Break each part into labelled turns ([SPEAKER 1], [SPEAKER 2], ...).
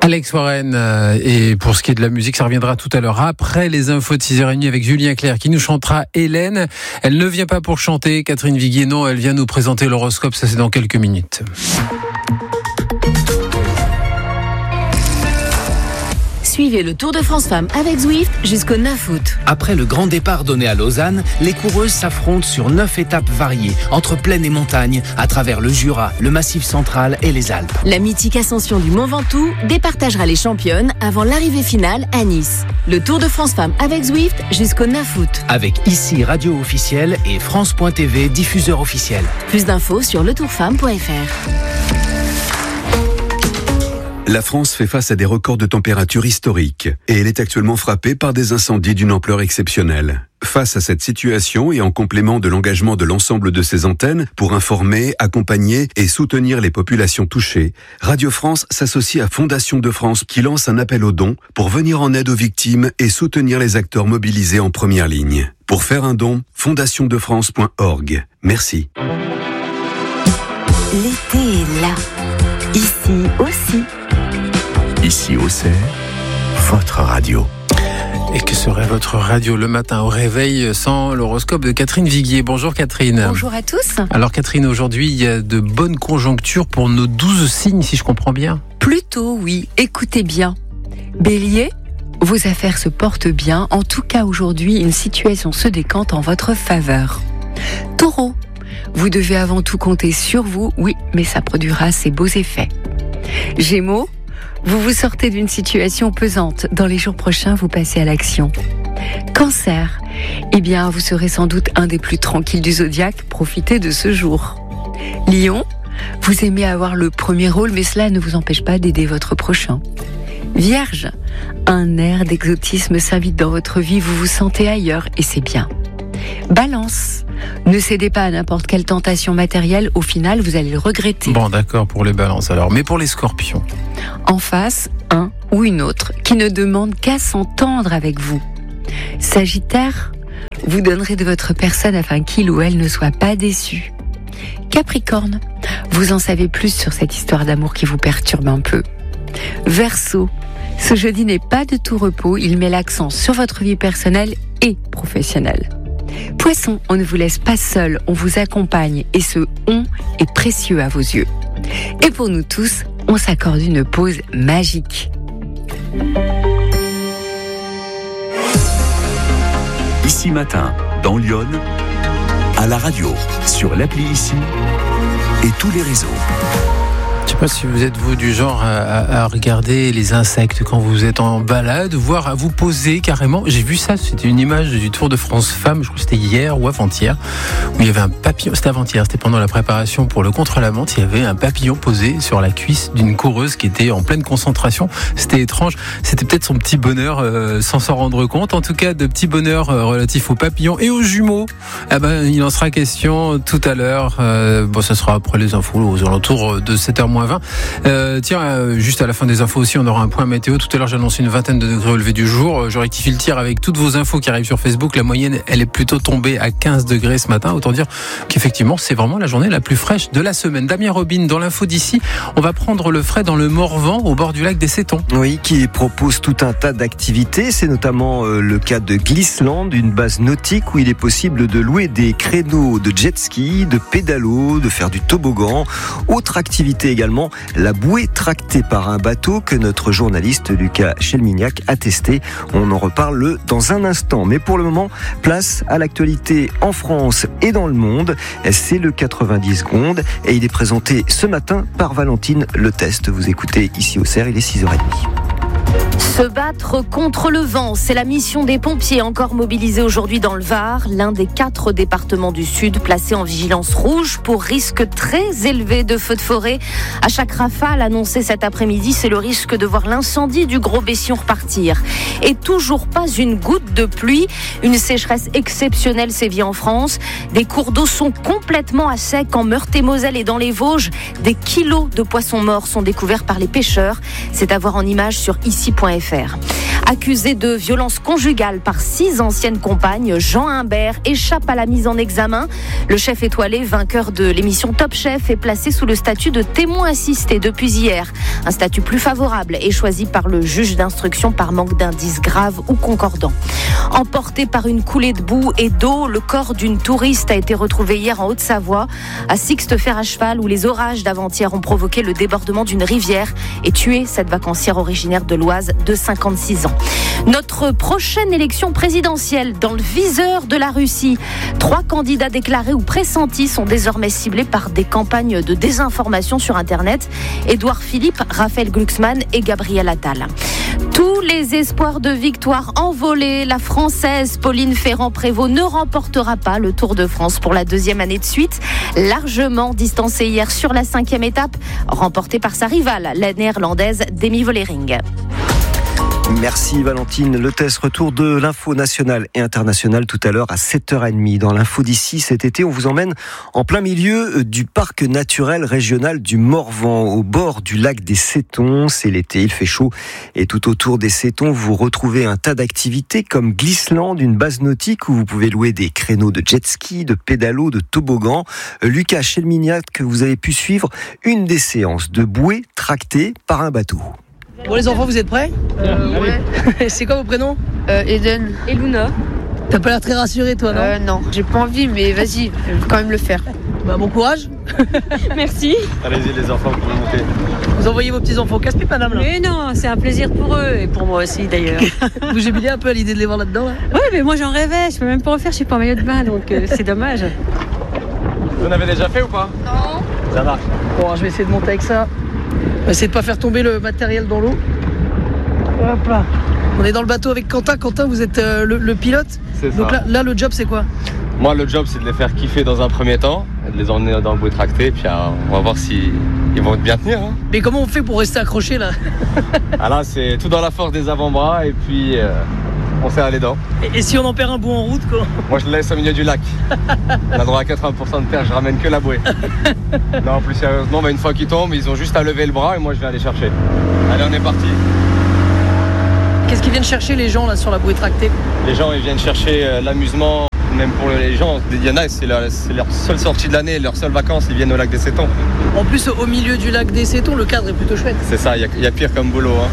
[SPEAKER 1] Alex Warren, et pour ce qui est de la musique, ça reviendra tout à l'heure après les infos de 6h30 avec Julien Clerc qui nous chantera Hélène. Elle ne vient pas pour chanter, Catherine Viguier, non, elle vient nous présenter l'horoscope, ça c'est dans quelques minutes.
[SPEAKER 2] Suivez le Tour de France Femmes avec Zwift jusqu'au 9 août.
[SPEAKER 3] Après le grand départ donné à Lausanne, les coureuses s'affrontent sur 9 étapes variées, entre plaine et montagne, à travers le Jura, le Massif central et les Alpes.
[SPEAKER 2] La mythique ascension du Mont Ventoux départagera les championnes avant l'arrivée finale à Nice. Le Tour de France Femmes avec Zwift jusqu'au 9 août.
[SPEAKER 3] Avec ici radio officielle et France.tv diffuseur officiel.
[SPEAKER 2] Plus d'infos sur letourfemme.fr.
[SPEAKER 4] La France fait face à des records de température historiques et elle est actuellement frappée par des incendies d'une ampleur exceptionnelle. Face à cette situation et en complément de l'engagement de l'ensemble de ses antennes pour informer, accompagner et soutenir les populations touchées, Radio France s'associe à Fondation de France qui lance un appel aux dons pour venir en aide aux victimes et soutenir les acteurs mobilisés en première ligne. Pour faire un don, fondationdefrance.org. Merci.
[SPEAKER 5] L'été est là. Ici aussi.
[SPEAKER 6] Ici Auxerre, votre radio.
[SPEAKER 1] Et que serait votre radio le matin au réveil sans l'horoscope de Catherine Viguier? Bonjour Catherine.
[SPEAKER 7] Bonjour à tous.
[SPEAKER 1] Alors Catherine, aujourd'hui il y a de bonnes conjonctures pour nos 12 signes, si je comprends bien.
[SPEAKER 7] Plutôt oui, écoutez bien. Bélier, vos affaires se portent bien. En tout cas aujourd'hui, une situation se décante en votre faveur. Taureau, vous devez avant tout compter sur vous, oui, mais ça produira ses beaux effets. Gémeaux, vous vous sortez d'une situation pesante. Dans les jours prochains, vous passez à l'action. Cancer, eh bien, vous serez sans doute un des plus tranquilles du zodiaque. Profitez de ce jour. Lion, vous aimez avoir le premier rôle, mais cela ne vous empêche pas d'aider votre prochain. Vierge, un air d'exotisme s'invite dans votre vie. Vous vous sentez ailleurs et c'est bien. Balance, ne cédez pas à n'importe quelle tentation matérielle, au final vous allez le regretter.
[SPEAKER 1] Bon d'accord pour les balances alors, mais pour les scorpions?
[SPEAKER 7] En face, un ou une autre qui ne demande qu'à s'entendre avec vous. Sagittaire, vous donnerez de votre personne afin qu'il ou elle ne soit pas déçu. Capricorne, vous en savez plus sur cette histoire d'amour qui vous perturbe un peu. Verseau, ce jeudi n'est pas de tout repos, il met l'accent sur votre vie personnelle et professionnelle. Poisson, on ne vous laisse pas seul, on vous accompagne et ce « on » est précieux à vos yeux. Et pour nous tous, on s'accorde une pause magique.
[SPEAKER 6] Ici matin, dans Lyon, à la radio, sur l'appli Ici et tous les réseaux.
[SPEAKER 1] Je ne sais pas si vous êtes vous du genre à regarder les insectes quand vous êtes en balade, voire à vous poser carrément. J'ai vu ça, c'était une image du Tour de France Femmes, je crois que c'était hier ou avant-hier, où il y avait un papillon, c'était avant-hier, c'était pendant la préparation pour le contre-la-montre, il y avait un papillon posé sur la cuisse d'une coureuse qui était en pleine concentration. C'était étrange, c'était peut-être son petit bonheur sans s'en rendre compte, en tout cas de petits bonheurs relatifs aux papillons et aux jumeaux. Eh ben, il en sera question tout à l'heure, bon ça sera après les infos aux alentours de 7h20. Juste à la fin des infos aussi, on aura un point météo. Tout à l'heure, j'annonce une vingtaine de degrés au lever du jour. Je rectifie le tir avec toutes vos infos qui arrivent sur Facebook. La moyenne, elle est plutôt tombée à 15 degrés ce matin. Autant dire qu'effectivement, c'est vraiment la journée la plus fraîche de la semaine. Damien Robin, dans l'info d'ici, on va prendre le frais dans le Morvan, au bord du lac des Sétons.
[SPEAKER 8] Oui, qui propose tout un tas d'activités. C'est notamment le cas de Glissland, une base nautique où il est possible de louer des créneaux de jet ski, de pédalo, de faire du toboggan. Autre activité également, la bouée tractée par un bateau que notre journaliste Lucas Chelmignac a testé. On en reparle dans un instant. Mais pour le moment, place à l'actualité en France et dans le monde. C'est le 90 secondes et il est présenté ce matin par Valentine Le Test. Vous écoutez ici Auxerre, il est 6h30.
[SPEAKER 2] Se battre contre le vent, c'est la mission des pompiers encore mobilisés aujourd'hui dans le Var, l'un des 4 départements du Sud placés en vigilance rouge pour risque très élevé de feux de forêt. À chaque rafale annoncée cet après-midi, c'est le risque de voir l'incendie du Gros Bession repartir. Et toujours pas une goutte de pluie. Une sécheresse exceptionnelle sévit en France. Des cours d'eau sont complètement à sec en Meurthe-et-Moselle et dans les Vosges. Des kilos de poissons morts sont découverts par les pêcheurs. C'est à voir en images sur ici.fr. Accusé de violence conjugale par 6 anciennes compagnes, Jean Humbert échappe à la mise en examen. Le chef étoilé, vainqueur de l'émission Top Chef, est placé sous le statut de témoin assisté depuis hier. Un statut plus favorable est choisi par le juge d'instruction par manque d'indices graves ou concordants. Emporté par une coulée de boue et d'eau, le corps d'une touriste a été retrouvé hier en Haute-Savoie, à Sixte-Fer-à-Cheval, où les orages d'avant-hier ont provoqué le débordement d'une rivière et tué cette vacancière originaire de l'Oise de 56 ans. Notre prochaine élection présidentielle dans le viseur de la Russie. 3 candidats déclarés ou pressentis sont désormais ciblés par des campagnes de désinformation sur Internet. Édouard Philippe, Raphaël Glucksmann et Gabriel Attal. Tous les espoirs de victoire envolés. La Française Pauline Ferrand-Prévot ne remportera pas le Tour de France pour la 2e année de suite. Largement distancée hier sur la 5e étape, remportée par sa rivale, la néerlandaise Demi Vollering.
[SPEAKER 8] Merci Valentine. Le test retour de l'info nationale et internationale tout à l'heure à 7h30. Dans l'info d'ici cet été, on vous emmène en plein milieu du parc naturel régional du Morvan, au bord du lac des Sétons. C'est l'été, il fait chaud et tout autour des Sétons, vous retrouvez un tas d'activités comme Glissland, une base nautique où vous pouvez louer des créneaux de jet ski, de pédalo, de toboggan. Lucas Chelmignac, que vous avez pu suivre une des séances de bouée tractée par un bateau.
[SPEAKER 9] Bon les enfants, vous êtes prêts ?
[SPEAKER 10] Ouais.
[SPEAKER 9] C'est quoi vos prénoms ?
[SPEAKER 10] Eden. Et Luna.
[SPEAKER 9] T'as pas l'air très rassuré toi, non ?
[SPEAKER 10] Non, j'ai pas envie, mais vas-y, je vais quand même le faire.
[SPEAKER 9] Bah bon courage.
[SPEAKER 10] Merci.
[SPEAKER 11] Allez-y les enfants, vous pouvez monter.
[SPEAKER 9] Vous envoyez vos petits-enfants casse-pied madame là ?
[SPEAKER 12] Mais non, c'est un plaisir pour eux et pour moi aussi d'ailleurs.
[SPEAKER 9] Vous jubilez un peu à l'idée de les voir là-dedans là ?
[SPEAKER 12] Oui, mais moi j'en rêvais, je peux même pas refaire, je suis pas en maillot de bain, donc c'est dommage.
[SPEAKER 11] Vous en avez déjà fait ou pas ?
[SPEAKER 10] Non.
[SPEAKER 11] Ça marche.
[SPEAKER 9] Bon, je vais essayer de monter avec ça. On va essayer de pas faire tomber le matériel dans l'eau. Hop là. On est dans le bateau avec Quentin. Quentin, vous êtes le pilote.
[SPEAKER 11] C'est ça.
[SPEAKER 9] Donc là, le job, c'est quoi ?
[SPEAKER 11] Moi, le job, c'est de les faire kiffer dans un premier temps, de les emmener dans le bouée tracté, puis on va voir si ils vont bien tenir. Hein.
[SPEAKER 9] Mais comment on fait pour rester accroché là ?
[SPEAKER 11] Ah là, c'est tout dans la force des avant-bras, et puis on serre les dents.
[SPEAKER 9] Et si on en perd un bout en route, quoi ?
[SPEAKER 11] Moi, je le laisse au milieu du lac. On a droit à 80% de perche, je ramène que la bouée. Non, plus sérieusement, une fois qu'ils tombent, ils ont juste à lever le bras, et moi, je vais aller chercher. Allez, on est parti.
[SPEAKER 9] Qu'est-ce qu'ils viennent chercher les gens là sur la bouée tractée ?
[SPEAKER 11] Les gens, ils viennent chercher l'amusement, même pour les gens. Il y en a, c'est leur seule sortie de l'année, leurs seules vacances, ils viennent au lac des Sétons.
[SPEAKER 9] En plus, au milieu du lac des Sétons, le cadre est plutôt chouette.
[SPEAKER 11] C'est ça, il y a pire comme boulot. Hein.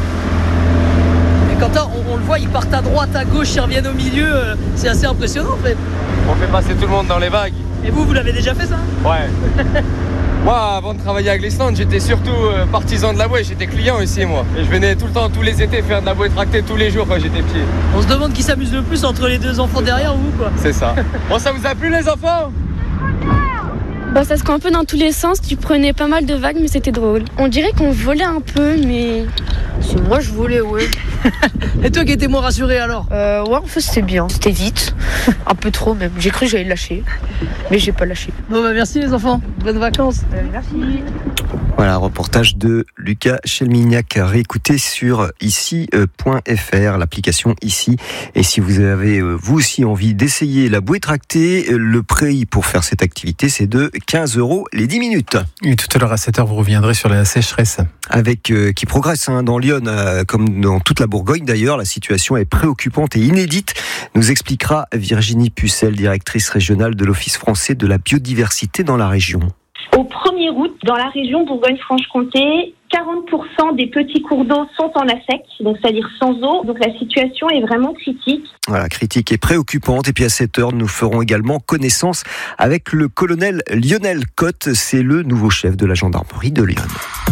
[SPEAKER 9] Et Quentin, on le voit, ils partent à droite, à gauche, ils reviennent au milieu. C'est assez impressionnant en fait.
[SPEAKER 11] On fait passer tout le monde dans les vagues.
[SPEAKER 9] Et vous l'avez déjà fait ça ?
[SPEAKER 11] Ouais. Moi, avant de travailler à Glissland, j'étais surtout partisan de la bouée. J'étais client ici, moi. Et je venais tout le temps, tous les étés, faire de la bouée tractée tous les jours quand j'étais petit.
[SPEAKER 9] On se demande qui s'amuse le plus entre les deux enfants derrière vous, quoi.
[SPEAKER 11] C'est ça. Bon, ça vous a plu, les enfants ?
[SPEAKER 13] Ça se court un peu dans tous les sens. Tu prenais pas mal de vagues, mais c'était drôle. On dirait qu'on volait un peu, mais...
[SPEAKER 10] Si moi je voulais, ouais.
[SPEAKER 9] Et toi qui étais moins rassuré alors ?
[SPEAKER 10] Ouais, en fait c'était bien. C'était vite. Un peu trop même. J'ai cru que j'allais lâcher. Mais j'ai pas lâché.
[SPEAKER 9] Bon merci les enfants. Bonnes vacances.
[SPEAKER 10] Merci.
[SPEAKER 8] Voilà, reportage de Lucas Chelmignac, réécouté sur ici.fr, l'application Ici. Et si vous avez vous aussi envie d'essayer la bouée tractée, le prix pour faire cette activité, c'est de 15 € les 10 minutes.
[SPEAKER 1] Et tout à l'heure à 7h, vous reviendrez sur la sécheresse.
[SPEAKER 8] Avec qui progresse dans Lyon, comme dans toute la Bourgogne d'ailleurs. La situation est préoccupante et inédite, nous expliquera Virginie Pucelle, directrice régionale de l'Office français de la biodiversité dans la région.
[SPEAKER 14] Au 1er août, dans la région Bourgogne-Franche-Comté, 40% des petits cours d'eau sont en assec, donc c'est-à-dire sans eau. Donc la situation est vraiment critique.
[SPEAKER 8] Voilà, critique et préoccupante. Et puis à 7h, nous ferons également connaissance avec le colonel Lionel Cotte. C'est le nouveau chef de la gendarmerie de Lyon.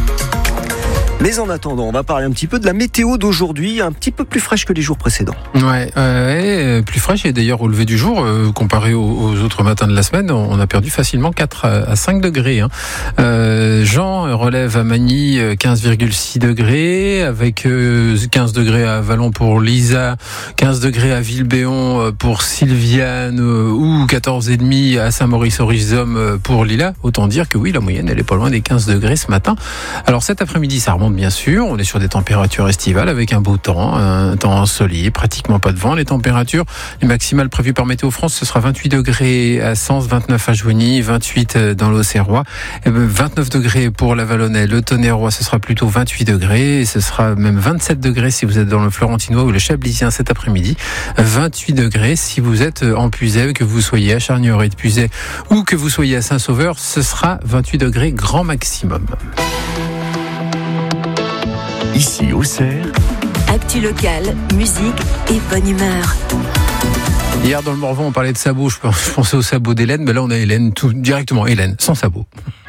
[SPEAKER 8] Mais en attendant, on va parler un petit peu de la météo d'aujourd'hui, un petit peu plus fraîche que les jours précédents.
[SPEAKER 1] Ouais, plus fraîche, et d'ailleurs au lever du jour, comparé aux autres matins de la semaine, on a perdu facilement 4 à 5 degrés. Jean relève à Magny 15,6 degrés, avec 15 degrés à Vallon pour Lisa, 15 degrés à Villebéon pour Sylviane, ou 14,5 à Saint-Maurice-au-Rizomme pour Lila. Autant dire que oui, la moyenne, elle est pas loin des 15 degrés ce matin. Alors cet après-midi, ça remonte bien sûr, on est sur des températures estivales avec un beau temps, un temps ensoleillé, pratiquement pas de vent. Les températures, les maximales prévues par Météo France, ce sera 28 degrés à Sens, 29 à Joigny, 28 dans l'Auxerrois, 29 degrés pour la Vallonnais, le Tonnerrois, ce sera plutôt 28 degrés, et ce sera même 27 degrés si vous êtes dans le Florentinois ou le Chablisien cet après-midi, 28 degrés si vous êtes en Puisaye, que vous soyez à Charnieret de Puisaye ou que vous soyez à Saint-Sauveur, ce sera 28 degrés grand maximum.
[SPEAKER 6] Ici Auxerre.
[SPEAKER 5] Actu locale, musique et bonne humeur.
[SPEAKER 1] Hier dans le Morvan, on parlait de sabots. Je pensais aux sabots d'Hélène, mais là on a Hélène, tout directement Hélène, sans sabots.